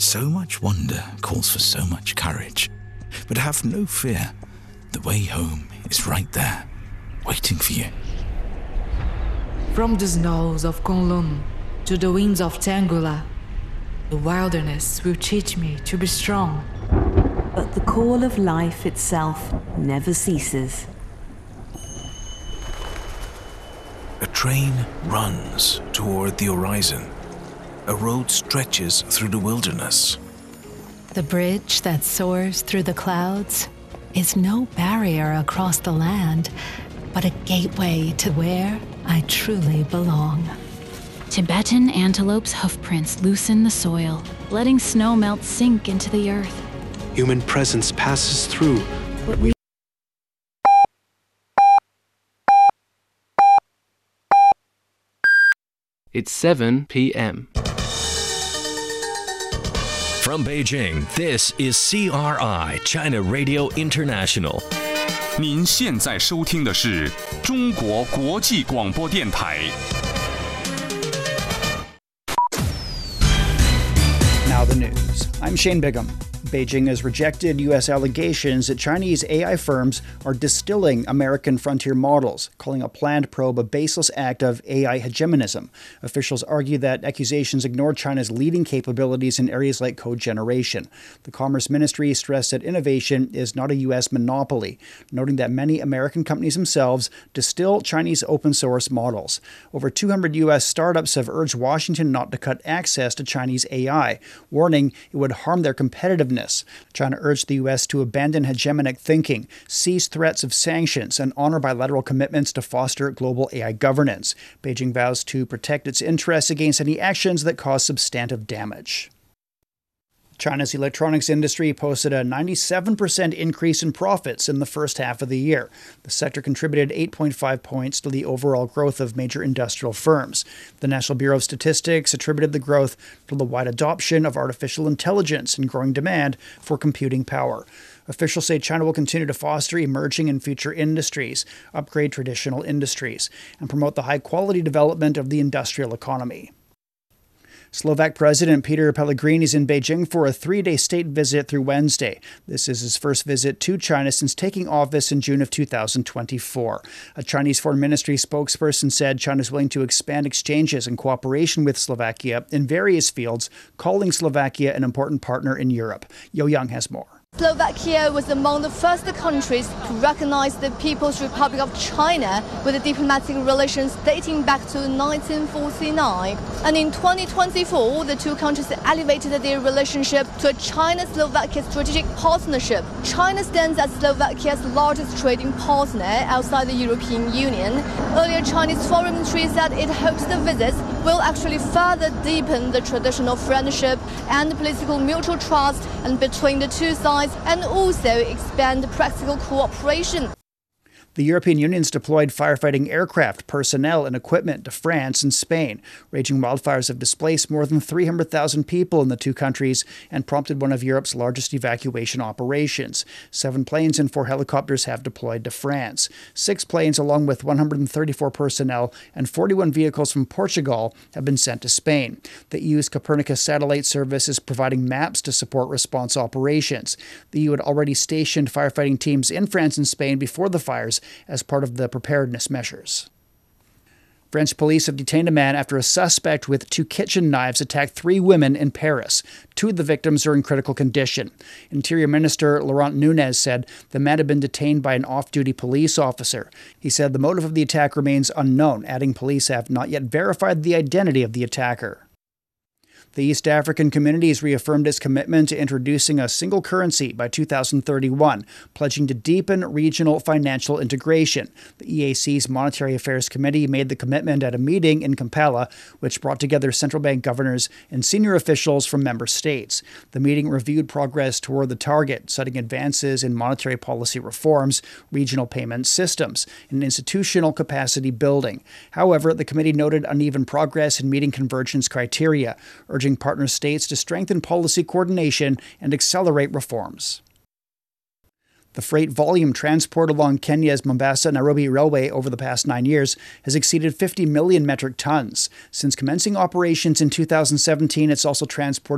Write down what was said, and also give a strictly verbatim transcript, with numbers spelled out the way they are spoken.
So much wonder calls for so much courage. But have no fear. The way home is right there, waiting for you. From the snows of Kunlun to the winds of Tangula, the wilderness will teach me to be strong. But the call of life itself never ceases. A train runs toward the horizon. A road stretches through the wilderness. The bridge that soars through the clouds is no barrier across the land, but a gateway to where I truly belong. Tibetan antelope's hoofprints loosen the soil, letting snow melt sink into the earth. Human presence passes through, but we It's seven p m From Beijing, this is C R I, China Radio International. 您现在收听的是中国国际广播电台。 Now the news. I'm Shane Bigham. Beijing has rejected U S allegations that Chinese A I firms are distilling American frontier models, calling a planned probe a baseless act of A I hegemonism. Officials argue that accusations ignore China's leading capabilities in areas like code generation. The Commerce Ministry stressed that innovation is not a U S monopoly, noting that many American companies themselves distill Chinese open-source models. Over two hundred U S startups have urged Washington not to cut access to Chinese A I, warning it would harm their competitiveness. China urged the U S to abandon hegemonic thinking, cease threats of sanctions, and honor bilateral commitments to foster global A I governance. Beijing vows to protect its interests against any actions that cause substantive damage. China's electronics industry posted a ninety-seven percent increase in profits in the first half of the year. The sector contributed eight point five points to the overall growth of major industrial firms. The National Bureau of Statistics attributed the growth to the wide adoption of artificial intelligence and growing demand for computing power. Officials say China will continue to foster emerging and future industries, upgrade traditional industries, and promote the high-quality development of the industrial economy. Slovak President Peter Pellegrini is in Beijing for a three-day state visit through Wednesday. This is his first visit to China since taking office in June of two thousand twenty-four. A Chinese Foreign Ministry spokesperson said China is willing to expand exchanges and cooperation with Slovakia in various fields, calling Slovakia an important partner in Europe. Yo Young has more. Slovakia was among the first countries to recognize the People's Republic of China with diplomatic relations dating back to nineteen forty-nine. And in twenty twenty-four, the two countries elevated their relationship to a China-Slovakia strategic partnership. China stands as Slovakia's largest trading partner outside the European Union. Earlier, Chinese Foreign Ministry said it hopes the visits will actually further deepen the traditional friendship and political mutual trust and between the two sides, and also expand practical cooperation. The European Union's deployed firefighting aircraft, personnel, and equipment to France and Spain. Raging wildfires have displaced more than three hundred thousand people in the two countries and prompted one of Europe's largest evacuation operations. Seven planes and four helicopters have deployed to France. Six planes, along with one hundred thirty-four personnel and forty-one vehicles from Portugal, have been sent to Spain. The E U's Copernicus satellite service is providing maps to support response operations. The E U had already stationed firefighting teams in France and Spain before the fires as part of the preparedness measures. French police have detained a man after a suspect with two kitchen knives attacked three women in Paris. Two of the victims are in critical condition. Interior Minister Laurent Nunez said the man had been detained by an off-duty police officer. He said the motive of the attack remains unknown, adding police have not yet verified the identity of the attacker. The East African Community has reaffirmed its commitment to introducing a single currency by two thousand thirty-one, pledging to deepen regional financial integration. The E A C's Monetary Affairs Committee made the commitment at a meeting in Kampala, which brought together central bank governors and senior officials from member states. The meeting reviewed progress toward the target, citing advances in monetary policy reforms, regional payment systems, and institutional capacity building. However, the committee noted uneven progress in meeting convergence criteria, urging partner states to strengthen policy coordination and accelerate reforms. The freight volume transport along Kenya's Mombasa-Nairobi Railway over the past nine years has exceeded fifty million metric tons. Since commencing operations in two thousand seventeen, it's also transported